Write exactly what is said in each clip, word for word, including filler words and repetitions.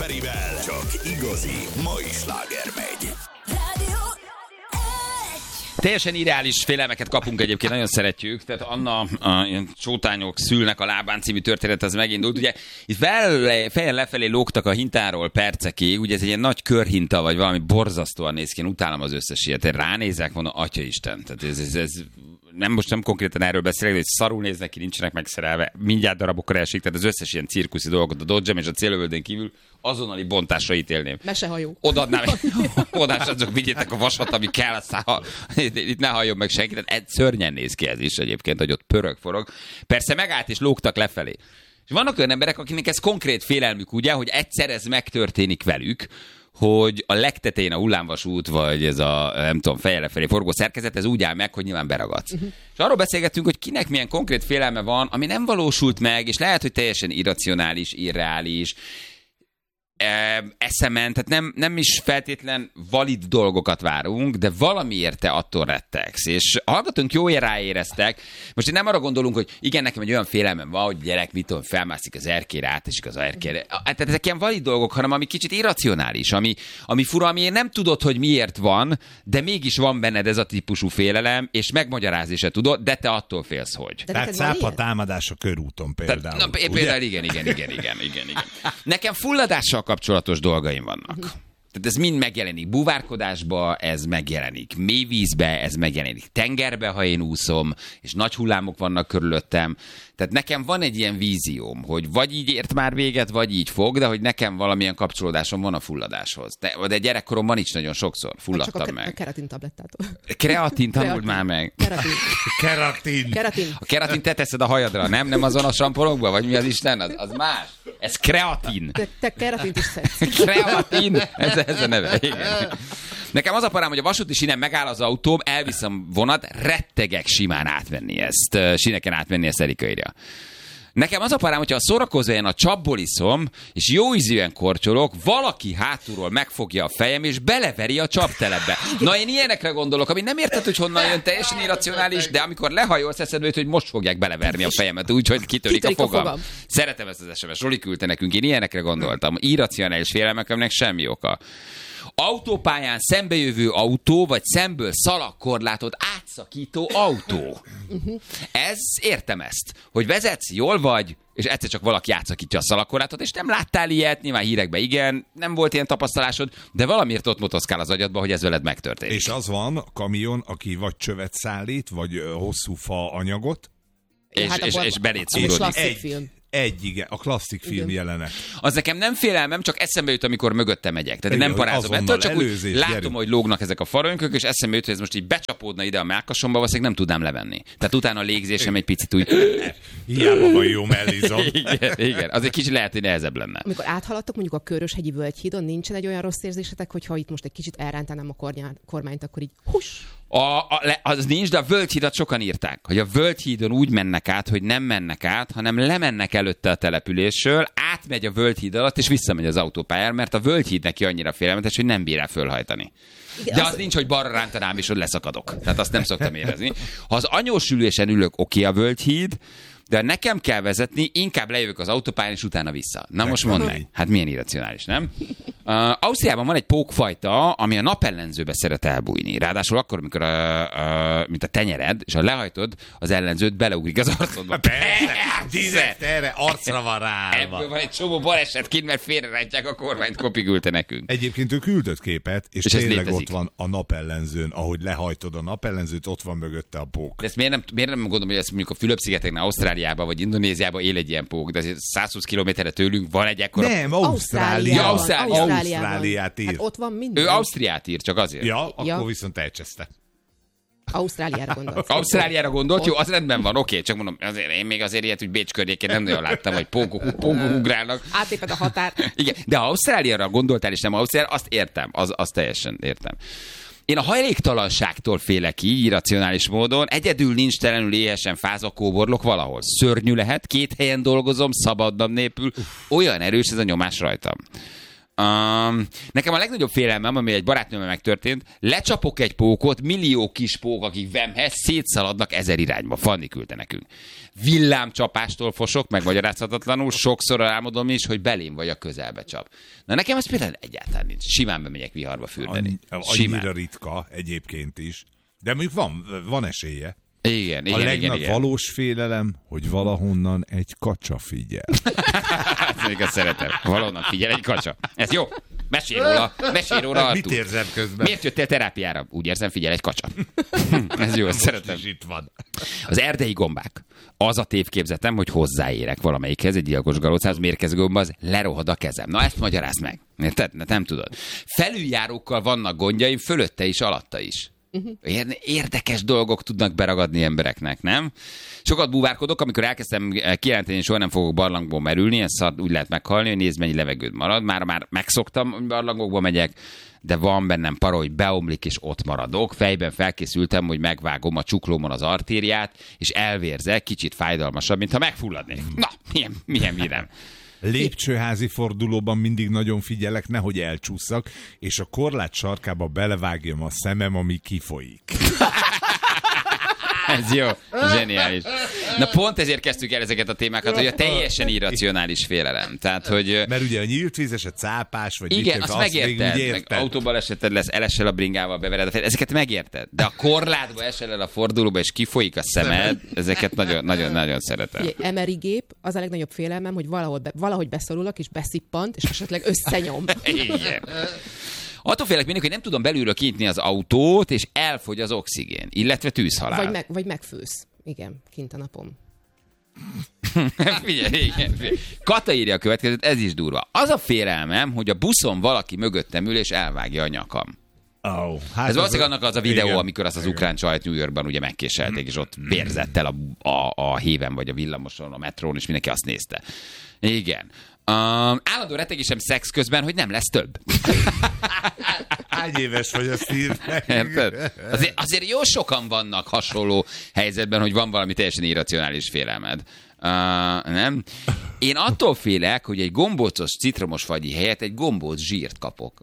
Ferivel. Csak igazi mai sláger megy. Teljesen irreális félelmeket kapunk egyébként, nagyon szeretjük. Tehát Anna, a ilyen csótányok szülnek a lábán című történet, az megindult. Ugye itt fel, fejen lefelé lógtak a hintáról percekig, ugye ez egy ilyen nagy körhinta, vagy valami borzasztóan néz ki, én utálom az összes ilyet. Én ránézek, mondom, atyaisten. Tehát ez, ez, ez nem, most nem konkrétan erről beszélek, de hogy szarul néznek ki, nincsenek megszerelve, mindjárt darabokra esik, tehát az összes ilyen cirkuszi dolgot a Dodgem és a célövöldén kívül azonnali bontásra ítélném. Mesehajó. Odaadnám, odás, azok vigyétek a vasat, ami kell, aztán ha, itt ne halljon meg senki. Tehát egy szörnyen néz ki ez is egyébként, hogy ott pörög, forog. Persze megállt és lógtak lefelé. És vannak olyan emberek, akiknek ez konkrét félelmük, ugye, hogy egyszer ez megtörténik velük, hogy a legtetején a hullámvasút, vagy ez a, nem tudom, feje lefelé forgó szerkezet, ez úgy áll meg, hogy nyilván beragadsz. Uh-huh. És arról beszélgettünk, hogy kinek milyen konkrét félelme van, ami nem valósult meg, és lehet, hogy teljesen irracionális, irreális, eszemen, tehát nem, nem is feltétlen valid dolgokat várunk, de valamiért te attól rettegsz. És a hallgatónk jó ráéreztek. Most nem arra gondolunk, hogy igen, nekem egy olyan félelmem van, hogy gyerek, mit tudom, felmászik az erkére, átesik az erkére. Tehát ezek ilyen valid dolgok, hanem ami kicsit irracionális, ami, ami fura, ami nem tudod, hogy miért van, de mégis van benned ez a típusú félelem, és megmagyarázni se tudod, de te attól félsz, hogy. De tehát szápa támadás a körúton például. Tehát, na, például igen, igen, igen, igen, igen, igen. Nekem fulladással kapcsolatos dolgaim vannak. Uh-huh. Tehát ez mind megjelenik búvárkodásba, ez megjelenik mélyvízbe, ez megjelenik tengerbe, ha én úszom, és nagy hullámok vannak körülöttem. Tehát nekem van egy ilyen vízióm, hogy vagy így ért már véget, vagy így fog, de hogy nekem valamilyen kapcsolódásom van a fulladáshoz. De, de gyerekkoromban is nagyon sokszor fulladtam csak a, meg. a keratin tablettától. Kreatin tanult már meg. Keratin. Keratin. Keratin. A keratin te teszed a hajadra, nem? Nem azon a samponokba? Vagy mi az Isten? Az, az más. Ez kreatin. Te, te keratint is szedsz. Kreatin. Ez, ez a neve. Igen. Nekem az a parám, hogy a vasúti sínen megáll az autóm, elviszem vonat, rettegek simán átvenni ezt, síneken átvenni ezt Erika írja. Nekem az a parám, hogyha a szórakozóján a csapból iszom, és jó ízűen korcsolok, valaki hátulról megfogja a fejem, és beleveri a csaptelepbe. Na, én ilyenekre gondolok, ami nem érted, hogy honnan jön, teljesen irracionális, de amikor lehajolsz, eszedbe jut, hogy most fogják beleverni a fejemet, úgyhogy kitörik, kitörik a fogam. A fogam. Szeretem ezt az es em es, Roli küldte nekünk, én ilyenekre gondoltam. Irracionális félelmek, aminek semmi oka. Autópályán szembejövő autó, vagy szemből szalagkorlátot átszakító autó. Ez, értem ezt, hogy vezetsz, jól vagy, és egyszer csak valaki átszakítja a szalagkorlátot, és nem láttál ilyet, nyilván hírekben igen, nem volt ilyen tapasztalásod, de valamiért ott motoszkál az agyadba, hogy ez veled megtörténik. És az van, a kamion, aki vagy csövet szállít, vagy hosszú fa anyagot, és, hát és, és belét szúródik. Egy, igen, a klasszik film igen. jelenet. Az nekem nem félelmem, csak eszembe jut, amikor mögötte megyek. Tehát igen, nem parázom ettől, csak előzés, úgy látom, gyerünk. Hogy lógnak ezek a farönkök, és eszembe jut, hogy ez most így becsapódna ide a mellkasomba, valószínűleg nem tudnám levenni. Tehát utána a légzésem egy picit úgy... Hiába van jó mellizom. igen, igen, az egy kicsit lehet, hogy nehezebb lenne. Amikor áthaladtok mondjuk a Köröshegyi Völgyhídon, nincsen egy olyan rossz érzésetek, hogyha itt most egy kicsit elrántanám a kornyát, kormányt, akkor így hus! A, a, az nincs, de a Völgyhídat sokan írták, hogy a Völgyhídon úgy mennek át, hogy nem mennek át, hanem lemennek előtte a településről, átmegy a Völgyhíd alatt, és visszamegy az autópályára, mert a Völgyhíd neki annyira félelmetes, hogy nem bír el fölhajtani. De az, az nincs, hogy balra rántanám, és hogy leszakadok. Tehát azt nem szoktam érezni. Ha az anyósülésen ülök, oké a Völgyhíd, de nekem kell vezetni, inkább lejövök az autópályán, és utána vissza. Na most mondd meg. Hát milyen irracionális, nem? Uh, Ausztriában van egy pókfajta, ami a napellenzőbe szeret elbújni. Ráadásul akkor, amikor a, a, mint a tenyered, és ha lehajtod, az ellenzőt beleugrik az arcodba. Direkt erre arcra van rá. Ebből van egy csomó baleset kint, mert félrerántják a kormányt, kopigülte nekünk. Egyébként ő küldött képet, és, és tényleg ott van a napellenzőn, ahogy lehajtod a napellenzőt, ott van mögötte a pók. De ezt miért nem, miért nem gondolom, hogy ezt mondjuk a Fülöp-szigeteknél, Ausztráliában vagy Indonéziában él egy ilyen pók, de száz húsz kilométerre tőlünk van egy ekkora... Nem, Ausztrália. Ausztrália. Ausztráliát ír. Hát ott van minden. Ő Ausztriát ír, csak azért. Ja, akkor ja. viszont elcseszte. Ausztráliára gondolt. Ausztráliára gondolt, jó, az rendben van, oké, csak mondom, azért, én még azért ilyet, hogy Bécs környékén nem nagyon láttam, hogy pókok, pókok ugrálnak. Átéped a határ. Igen, de ha Ausztráliára gondoltál, és nem Ausztráliára, azt értem, az, az teljesen értem. Én a hajléktalanságtól félek ki, irracionális módon. Egyedül nincs telenül éhesen fázok, kóborlok valahol. Szörnyű lehet, két helyen dolgozom, szabadnap nélkül. Olyan erős ez a nyomás rajtam. Um, nekem a legnagyobb félelmem, ami egy barátnőmmel megtörtént, lecsapok egy pókot, millió kis pók, akik vemhez szétszaladnak ezer irányba. Fanni küldte nekünk. Villámcsapástól fosok, meg magyarázhatatlanul, sokszor álmodom is, hogy belém vagy a közelbe csap. Na nekem az például egyáltalán nincs. Simán bemegyek viharba fürdeni. Annyira ritka egyébként is. De mondjuk van, van esélye. Igen, igen, a legnagyobb igen, igen. valós félelem, hogy valahonnan egy kacsa figyel. Ezt mondjuk szeretem. Valahonnan figyel egy kacsa. Ez jó. Mesélj róla, mesélj róla, Artúr. Mit érzem közben? Miért jöttél terápiára? Úgy érzem, figyel egy kacsa. Ez jó, ezt szeretem. Itt van. Az erdei gombák. Az a tévképzetem, hogy hozzáérek valamelyikhez, egy gyilkos galócához, mérgező gomba, az lerohad a kezem. Na ezt magyarázd meg. Érted? Nem tudod. Felüljárókkal vannak gondjaim, fölötte is, alatta is. Uh-huh. Érdekes dolgok tudnak beragadni embereknek, nem? Sokat búvárkodok, amikor elkezdtem kijelenteni, hogy soha nem fogok barlangból merülni, ezt úgy lehet meghalni, hogy nézd, mennyi levegőd marad. Már már megszoktam, hogy barlangokba megyek, de van bennem para, hogy beomlik, és ott maradok. Fejben felkészültem, hogy megvágom a csuklómon az artériát, és elvérzek, kicsit fájdalmasabb, mintha megfulladnék. Na, milyen, milyen virem. Lépcsőházi fordulóban mindig nagyon figyelek, nehogy elcsúszak, és a korlát sarkába belevágjam a szemem, ami kifolyik. Ez jó, zseniális. Na pont ezért kezdtük el ezeket a témákat, hogy a teljesen irracionális félelem. Tehát, hogy... Mert ugye a nyílt vízes, a cápás, vagy igen, mit, azt megérted. Meg autóban eseted lesz, elesel a bringával, bevered a fejed. Ezeket megérted. De a korlátba esel el a fordulóba, és kifolyik a szemed, ezeket nagyon, nagyon, nagyon szeretem. Egy emeri gép, az a legnagyobb félelmem, hogy valahol be, valahogy beszorulok, és beszippant, és esetleg összenyom. Igen. Attól félek mindig, hogy nem tudom belülről kinyitni az autót, és elfogy az oxigén, illetve tűzhalál. Vagy, meg, vagy megfősz. Igen, kint a napom. Figyelj, igen, figyelj. Kata írja a következőt, ez is durva. Az a félelmem, hogy a buszon valaki mögöttem ül, és elvágja a nyakam. Oh, hát ez valószínűleg annak az a videó, igen, amikor azt az igen. ukrán csajt New Yorkban ugye megkéselték, és ott vérzett el a, a, a héven, vagy a villamoson, a metrón, és mindenki azt nézte. Igen. Um, állandó rettegésem szex közben, hogy nem lesz több. Hány éves vagy, azt írták? Azért, azért jó sokan vannak hasonló helyzetben, hogy van valami teljesen irracionális félelmed. Uh, nem? Én attól félek, hogy egy gombócos citromos fagyi helyett egy gombóc zsírt kapok.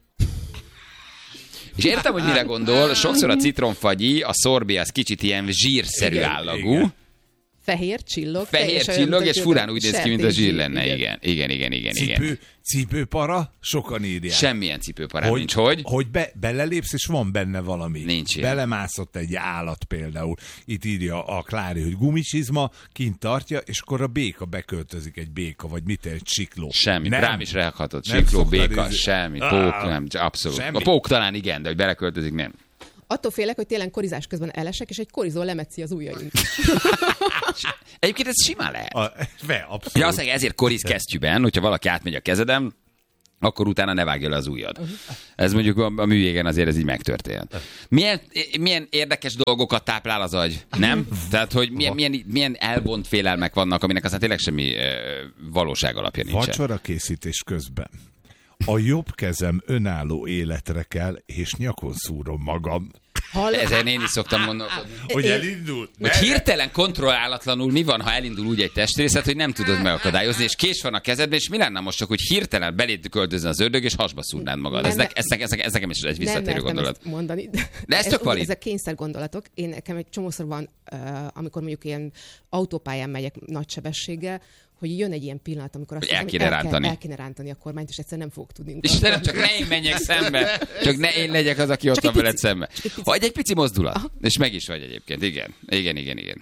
És értem, hogy mire gondol, sokszor a citromfagyi, a szorbi az kicsit ilyen zsírszerű igen, állagú. Igen. Fehér csillog. Fehér csillog, és furán úgy néz ki, mint a zsír lenne. Igen, igen, igen, igen. igen. Cipő, cipőpara? Sokan írják. Semmilyen cipőpara nincs. Hogy? Hogy be, belelépsz, és van benne valami. Nincs ilyen. Belemászott egy állat például. Itt írja a Klári, hogy gumicsizma, kint tartja, és akkor a béka beköltözik, egy béka, vagy mit, egy csikló. Semmi. Nem. Rám is ráhatott. Csikló, béka, ízni. Semmi. Pók, nem, abszolút. Semmi. A pók talán igen, de hogy beleköltözik, nem. Attól félek, hogy télen korizás közben elesek, és egy korizó lemetszi az ujjaink. Egyébként ez simán lehet. A, be, abszolút. Ja, azt ezért koriz kesztyűben, hogyha valaki átmegy a kezedem, akkor utána ne vágja le az ujjad. Uh-huh. Ez mondjuk a, a művégen azért ez így megtörtént. Milyen, milyen érdekes dolgokat táplál az agy, nem? Tehát, hogy milyen, milyen, milyen elvont félelmek vannak, aminek aztán tényleg semmi e, valóság alapja nincsen. Vacsora készítés közben. A jobb kezem önálló életre kell, és nyakon szúrom magam. Ezen én is szoktam gondolkodni. Hogy elindul? Hogy hirtelen kontrollálatlanul mi van, ha elindul úgy egy testrészet, hogy nem tudod megakadályozni, és kés van a kezedben, és mi lenne most csak, hogy hirtelen beléd költözne az ördög, és hasba szúrnád magad. Ez, ne, ez, ez, ez nekem is egy visszatérő gondolat. Mondani. De ez tök valid. Ezek kényszer gondolatok. Én nekem egy csomószor van, uh, amikor mondjuk ilyen autópályán megyek nagy sebességgel, hogy jön egy ilyen pillanat, amikor azt el kéne, el, kell, el kéne rántani a kormányt, és egyszerűen nem fogok tudni. Istenem, csak ne én menjek szembe. Csak ne én legyek az, aki ott van veled szembe. Vagy egy pici mozdulat. Aha. És meg is vagy egyébként. Igen. Igen, igen, igen.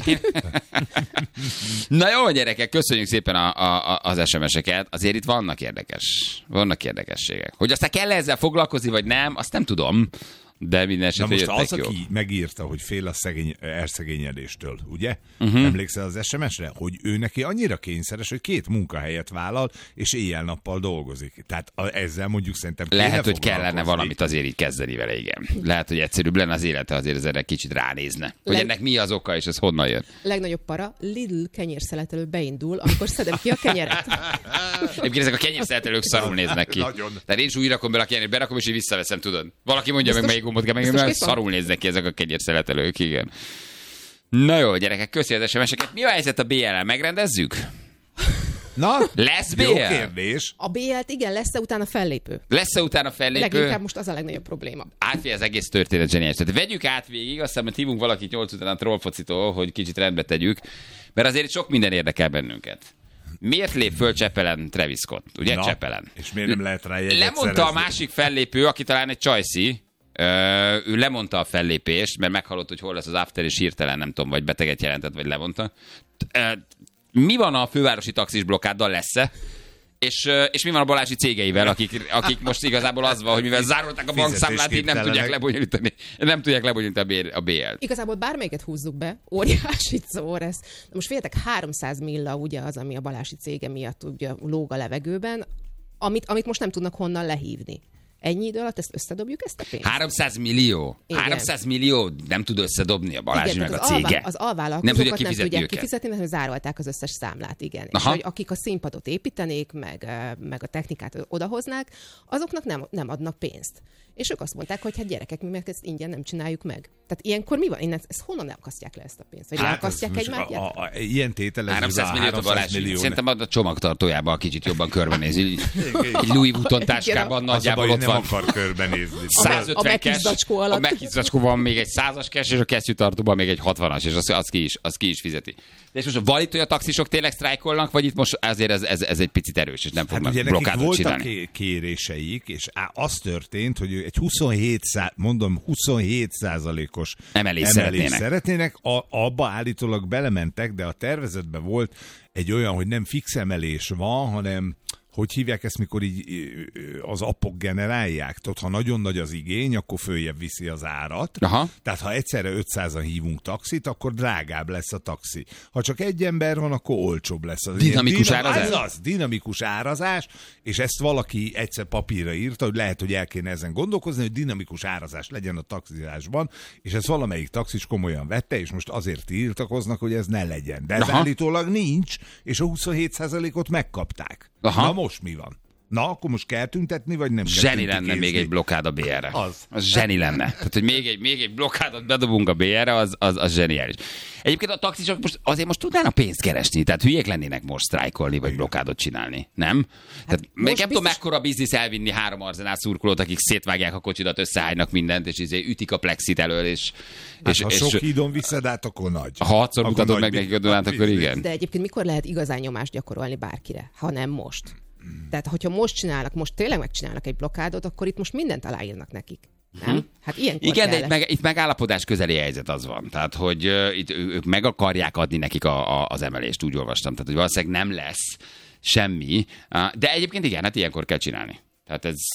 Na jó, gyerekek, köszönjük szépen a, a, az es em es-eket. Azért itt vannak érdekes, vannak érdekességek. Hogy aztán kell ezzel foglalkozni, vagy nem, azt nem tudom. De minden esetre most az, jó. aki megírta, hogy fél a szegény, elszegényedéstől, ugye? Uh-huh. Emlékszel az es em es-re? Hogy ő neki annyira kényszeres, hogy két munkahelyet vállal, és éjjel-nappal dolgozik. Tehát ezzel mondjuk szerintem lehet, hogy kellene valamit azért így kezdeni vele, igen. Lehet, hogy egyszerűbb lenne az élete, azért az erre kicsit ránézne. Hogy Leg... ennek mi az oka, és ez honnan jön? Legnagyobb para, Lidl kenyérszeletelő beindul, amikor szedem ki a kenyeret. Egyébként ezek a kenyérszeletelők szarul néznek ki. Tehát én is úgy rakom bele a kenyeret, berakom, és így visszaveszem, tudod. Valaki mondja meg, melyik gombot kell megnyomni, mert szarul néznek ki ezek a kenyérszeletelők, igen. Na jó, gyerekek, köszi az es em es-eket. Mi a helyzet a bé el-el? Megrendezzük? Na, Lesz bé jó el? kérdés. A bé el-t igen, lesz-e utána fellépő? Lesz-e utána fellépő? Leginkább most az a legnagyobb probléma. Átvé az egész történet zseniális. Tehát vegyük át végig, aztán majd hívunk valakit nyolc után a trollfocitól, hogy kicsit rendbe tegyük, mert azért itt sok minden érdekel bennünket. Miért lép föl Csepelen Travis Scott? Ugye Na, Csepelen? és miért nem lehet rá jegyet Lemondta szerezni? a másik fellépő, aki talán egy csajszi, Ö, ő lemondta a fellépést, mert meghallott, hogy hol lesz az after, és hirtelen nem tudom, vagy beteget jelentett, vagy lemondta. Ö, mi van a fővárosi taxis blokkáddal, lesz-e? És, és mi van a Balázsi cégeivel, akik, akik most igazából az van, hogy mivel zárolták a bankszámlát, így nem tudják lebonyolítani, nem tudják lebonyolítani a bé el-t. Igazából bármelyiket húzzuk be, óriási szó lesz. Most féltek háromszáz milla ugye az, ami a Balázsi cége miatt ugye lóg a levegőben, amit, amit most nem tudnak honnan lehívni. Ennyi idő alatt ezt összedobjuk, ezt a pénzt? háromszáz millió? Igen. háromszáz millió nem tud összedobni a Balázsi igen, meg a az cége. Alvá, az alvállalkozókat nem nem, tudják nem tudják őket. kifizetni, mert zárolták az összes számlát, igen. Aha. És hogy akik a színpadot építenék, meg, meg a technikát odahoznák, azoknak nem, nem adnak pénzt. És ők azt mondták, hogy hát gyerekek, mi meg ezt ingyen nem csináljuk meg. Tehát ilyenkor mi van? Innen, ezt honnan akasztják le ezt a pénzt? Vagy hát leakasztják egy már? a, a, a, ilyen tételező háromszáz milliót a Balázsi. millió. Szerintem a csomagtartójában kicsit jobban körbenéz. Így, egy Louis Vuitton táskában Az a baj, nagyjából hogy ott nem van. akar körbenézni. A százötven Mekis cash, zacskó alatt. a Mekis zacskóban még egy százas cash, és a kesztyűtartóban még egy hatvanas, és az, az, ki is, az ki is fizeti. De és most van itt, hogy a taxisok tényleg sztrájkolnak, vagy itt most azért ez, ez, ez egy picit erős, és nem Hát fognak ugye nekik blokkádot voltak csinálni. ké- kéréseik, és á, az történt, hogy egy huszonhét, szá- mondom, huszonhét százalékos Emelést szeretnének. szeretnének. A, abba állítólag belementek, de a tervezetben volt egy olyan, hogy nem fix emelés van, hanem hogy hívják ezt, mikor így az appok generálják? Tudod, ha nagyon nagy az igény, akkor följebb viszi az árat. Aha. Tehát ha egyszerre ötszázan hívunk taxit, akkor drágább lesz a taxi. Ha csak egy ember van, akkor olcsóbb lesz. Az Dinamikus dinam- árazás? Az az, dinamikus árazás, és ezt valaki egyszer papírra írta, hogy lehet, hogy el kéne ezen gondolkozni, hogy dinamikus árazás legyen a taxizásban, és ezt valamelyik taxis komolyan vette, és most azért tiltakoznak, hogy ez ne legyen. De ez Aha. állítólag nincs, és a huszonhét százalékot megkapták. Aha. Na most mi van? Na, akkor most kell tüntetni, vagy nem kell Zseni lenne tüntikézni? még egy blokkád a bé er-re. Az. Az zseni lenne. Tehát, hogy még egy, még egy blokkádot bedobunk a bé er-re, az, az, az zseniális. Egyébként a taxisok most azért most tudnának pénzt keresni, tehát hülyék lennének most sztrájkolni, vagy blokkádot csinálni, nem? Hát tehát még nem biztos... tudom, mekkora biznisz elvinni három Arzenál szurkolót, akik szétvágják a kocsidat, összehánynak mindent, és izé ütik a plexit elől, és, Hát, és, ha és sok hídon viszed át, akkor nagy. ha hatszor Akkor mutatod nagy meg nekik a biznisz. Dunát, akkor igen. De egyébként mikor lehet igazán nyomást gyakorolni bárkire, ha nem most? Tehát, hogyha most csinálnak, most tényleg megcsinálnak egy blokkádot, akkor itt most mindent aláírnak nekik. Nem? Hát ilyenkor Igen, de kell itt, meg, itt megállapodás közeli helyzet az van. Tehát, hogy uh, itt ők meg akarják adni nekik a, a, az emelést, úgy olvastam. Tehát, hogy valószínűleg nem lesz semmi. Uh, de egyébként igen, hát ilyenkor kell csinálni. Tehát ez,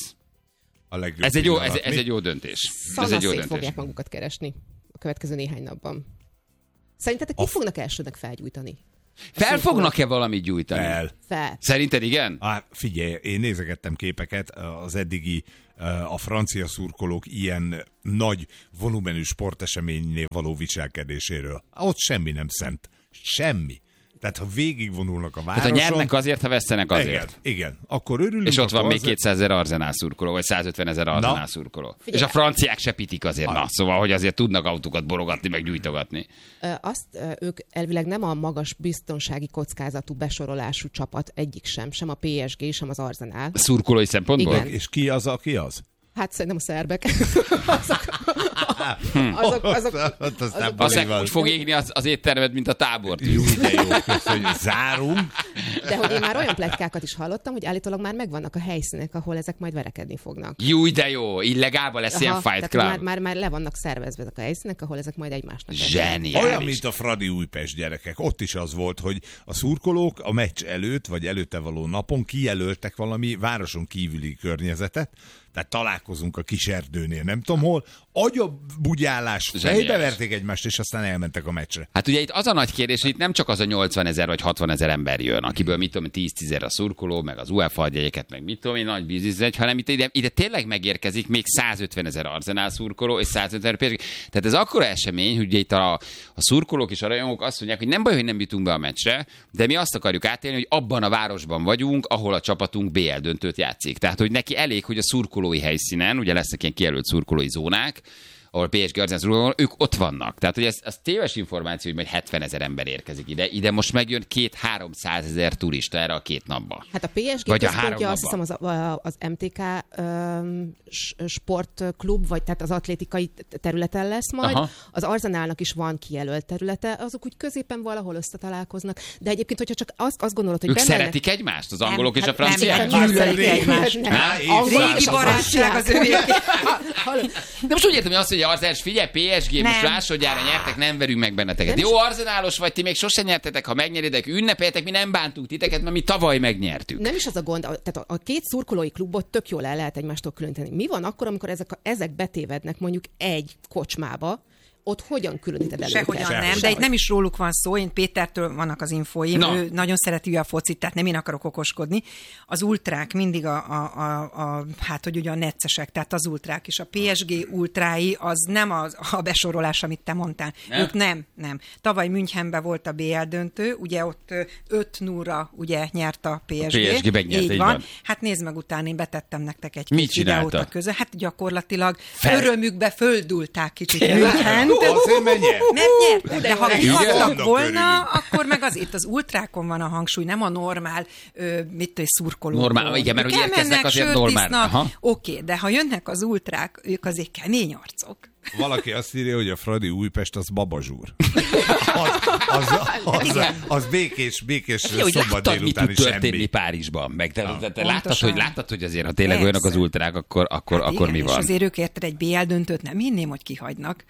A legjobb ez, egy, jó, ez, pillanat, ez mi? egy jó döntés. Ez egy jó szanaszét döntés. fogják magukat keresni a következő néhány napban. Szerintetek ki fognak elsőnek felgyújtani? Fel fognak-e valamit gyújtani? El. Fel. Szerinted igen? Á, figyelj, én nézegettem képeket, az eddigi a francia szurkolók ilyen nagy volumenű sporteseménynél való viselkedéséről. Ott semmi nem szent. Semmi. Tehát ha végigvonulnak a városon... Tehát ha nyernek azért, ha vesztenek azért. Igen, igen. Akkor örülünk. És ott van akkor még azért- kétszázezer Arzenál szurkoló, vagy százötven ezer Arzenál szurkoló. Figyelj. És a franciák se pitik azért, na, szóval, hogy azért tudnak autókat borogatni, meg gyújtogatni. Ö, Azt ö, ők elvileg nem a magas biztonsági kockázatú besorolású csapat egyik sem, sem a pé es gé, sem az Arsenal. Szurkolói szempontból? Igen. És ki az, aki az? Hát szerintem a szerbek. azok, azok, azok, Ott aztán azok- Azt balival. úgy fog égni az, az éttermed, mint a tábort. Jó, de jó, köszönjük. Zárunk. De hogy én már olyan pletykákat is hallottam, hogy állítólag már megvannak a helyszínek, ahol ezek majd verekedni fognak. Júj, de jó, illegálban lesz ilyen fight tehát már, club. már, már le vannak szervezve ezek a helyszínek, ahol ezek majd egymásnak. Zseniális. Olyan, mint a Fradi Újpest gyerekek. Ott is az volt, hogy a szurkolók a meccs előtt, vagy előtte való napon kijelöltek valami városon kívüli környezetet, tehát találkozunk a kis erdőnél, nem tudom hol, agyabugyálás, Zseniális. fejbeverték egymást, és aztán elmentek a meccsre. Hát ugye itt az a nagy kérdés, hogy itt nem csak az a nyolcvan ezer vagy hatvan ezer ember jön, akiből mit tudom, tíz-tíz a szurkoló, meg az u e fá adjegyeket, meg mit tudom én, nagy biznisz, hanem itt ide, ide tényleg megérkezik még százötven ezer Arsenal szurkoló és százötven ezer pé es gé. Tehát ez akkora esemény, hogy ugye itt a, a szurkolók és a rajongók azt mondják, hogy nem baj, hogy nem jutunk be a meccsre, de mi azt akarjuk átélni, hogy abban a városban vagyunk, ahol a csapatunk bé el döntőt játszik. Tehát, hogy neki elég, hogy a szurkolói helyszínen, ugye lesznek ilyen kijelölt szurkolói zónák, ahol pé es gé Arzenál szurkolók, ők ott vannak. Tehát, hogy ez, ez téves információ, hogy majd hetvenezer ember érkezik ide. Ide most megjön két-háromszázezer turista erre a két napba. Hát a pé es gé Vagy a központja, három azt hiszem az, az em té ká um, sportklub, vagy tehát az atlétikai területen lesz majd. Aha. Az Arzenálnak is van kijelölt területe, azok úgy középen valahol összetalálkoznak. De egyébként, hogyha csak azt, azt gondolod, hogy Ők benne szeretik egymást, az angolok és a nem, franciák? nem, gyűlölik egymást. Régi barátság az övék. De most úgy értem, hogy azt, hogy Arzenál, figyelj, pé es gé, most Nem. másodjára nyertek, nem verünk meg benneteket. Jó, Arzenálos vagy, ti még sosem nyertetek, ha megnyeritek, ünnepeljetek, mi nem bántunk titeket, mert mi tavaly megnyertük. Nem is az a gond, a- tehát a, a két szurkolói klubot tök jól el lehet egymástól különíteni. Mi van akkor, amikor ezek, a, ezek betévednek mondjuk egy kocsmába, ott hogyan különíted el Sehogyan őket? nem, de itt nem is róluk van szó, én Pétertől vannak az infóim, Na. ő nagyon szereti a focit, tehát nem én akarok okoskodni. Az ultrák mindig a, a, a, a hát hogy ugye a neccesek, tehát az ultrák, és a pé es gé ultrái az nem az, a besorolás, amit te mondtál. Nem? Ők nem, nem. Tavaly Münchenben volt a bé el döntő, ugye ott öt nulla ugye nyert a pé es gé. A pé es gé megnyert, így így van. van. Hát nézd meg utána, én betettem nektek egy Mit kis videót csináltak? a közö. Hát gyakorlatilag Fel- örömükbe földulták kicsit Münchent. Azért menjen. Nem nyertek, de ha Igen? kiadtak Annak volna, örülünk. akkor meg az itt az ultrákon van a hangsúly, nem a normál, ö, mit tudom, szurkolókon. Normál, igen, mert Ők hogy érkeznek elmennek, azért sört normál. isznak. Aha. Oké, de ha jönnek az ultrák, ők azért kemény arcok. Valaki azt írja, hogy a Fradi Újpest az babazsúr. Az, az, az, az békés, békés Jó, hogy szombat láttad, mi tud délutáni történni semmi. Párizsban. Meg te, te, te láttad, Pontosan. hogy, láttad, hogy azért, ha tényleg Persze. olyanok az ultrák, akkor, akkor, Hát akkor igen, mi és van? azért ők érted egy bé el döntőt, nem hinném, hogy kihagynak.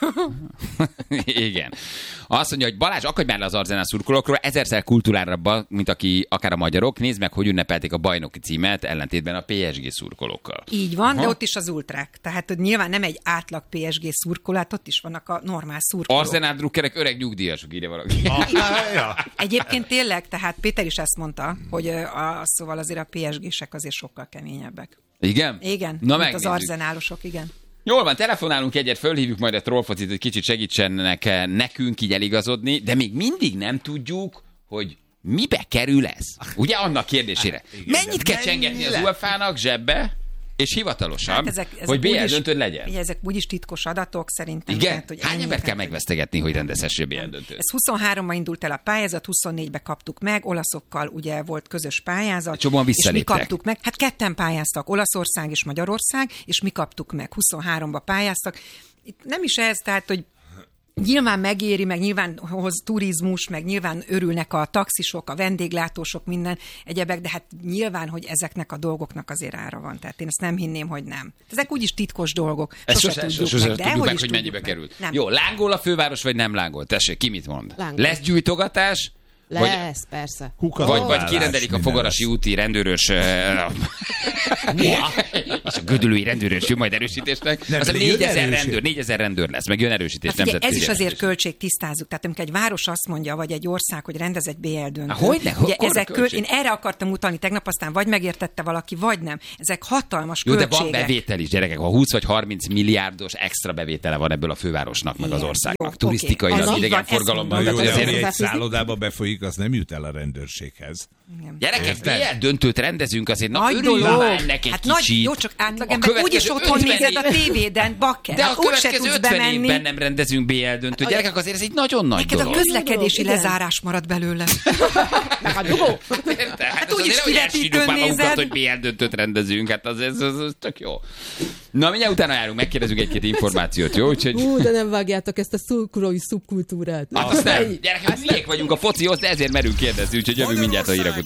Igen. Azt mondja, hogy Balázs, akadj már le az Arzenál szurkolókról, ezerszer kultúrálabban, mint aki akár a magyarok. Nézd meg, hogy ünnepelték a bajnoki címet, ellentétben a pé es gé szurkolókkal. Így van, Aha. de ott is az ultrák. Tehát hogy nyilván nem egy átlag pé es gé szurkolát, ott is vannak a normál szurkolók. Arzenál drukkerek öreg nyugdíjasok, írja valaki. Ah, ja. Egyébként tényleg, tehát Péter is ezt mondta, hogy ö, a, szóval azért a pé es gések azért sokkal keményebbek. Igen? Igen, Na, mint az megnézzük. arzenálosok, igen. Jól van, telefonálunk egyet, fölhívjuk majd a trollfocit, hogy kicsit segítsenek nekünk így eligazodni, de még mindig nem tudjuk, hogy mibe kerül ez. Ugye annak kérdésére. Igen, Mennyit de kell csengetni az mennyi u ef á-nak zsebbe, és hivatalosan, Hát ezek, ezek hogy bé el úgyis- döntőd legyen? Ugye, ezek úgyis titkos adatok szerintem. Igen? Tehát, hogy Hány ennyi- embert kell megvesztegetni, hogy rendezhesse bé el döntőt? Ez huszonháromban indult el a pályázat, huszonnégybe kaptuk meg, olaszokkal ugye volt közös pályázat. Csomóan és mi visszaléptek. kaptuk meg. Hát ketten pályáztak, Olaszország és Magyarország, és mi kaptuk meg, huszonháromba pályáztak. Itt nem is ez, tehát, hogy nyilván megéri, meg nyilván hoz turizmus, meg nyilván örülnek a taxisok, a vendéglátósok, minden egyebek, de hát nyilván, hogy ezeknek a dolgoknak azért ára van. Tehát én ezt nem hinném, hogy nem. Ezek úgyis titkos dolgok. Ezt Sose, sose, tudjuk sose meg, de tudjuk meg, is hogy tudjuk mennyibe meg. került. Nem. Jó, lángol a főváros, vagy nem lángol? Tessék, ki mit mond? Lángol. Lesz gyújtogatás? Vagy, Lesz, persze. vagy, vagy kirendelik a fogarasi úti rendőrös eh, és a gödölői rendőrös jön majd erősítésnek. Nem, Az a de jön négyezer erősítés. rendőr, négyezer rendőr lesz, meg jön erősítés. Hát figyelj, ez nemzetközi is azért erősítés. költség, tisztázzuk. Tehát amikor egy város azt mondja, vagy egy ország, hogy rendez egy bé el döntőt. Há, hogyne? Ugye Hol- ezek hol köl... költség? Én erre akartam utalni tegnap, aztán vagy megértette valaki, vagy nem. Ezek hatalmas Jó, de költségek. van bevétel is, gyerekek. Ha húsz vagy harminc milliárdos extra bevétele van ebből a fővárosnak, meg az Igen. országnak. Jó, Turisztikailag, oké. Ez így van, idegenforgalomban. ezt Na jó, Tehát de azért- ami egy hozzáfűzni? szállodába befolyik, az nem jut el a rendőrséghez. Gyerekek, bé Érted? el döntőt rendezünk, azért na Nagy örüljünk dolog. már ennek egy Hát kicsit. nagy, jó, csak A átlagember következő úgyis otthon ötven nézed a év- tévéden, bakker. De a Hát úgyse következő tudsz ötven bemenni. évben nem rendezünk bé el döntőt. Hát, Gyerekek, azért ez egy nagyon nagy Neked a dolog. közlekedési Igen. lezárás marad belőle. Meg a dugó. Érted? Hát úgyis azért, hogy kivetítőn elsírjuk már magunkat, nézed. hogy bé el döntőt rendezünk. Hát az, ez, az, az tök jó. Na, mindjárt utána járunk, megkérdezünk egy-két információt, jó? Úgyhogy... Ú, de nem vágjátok ezt a szurkolói szubkultúrát. Hát azt nem. Gyerekek, miék vagyunk a focihoz, de ezért merünk kérdezni, úgyhogy jövünk mindjárt a hírek után.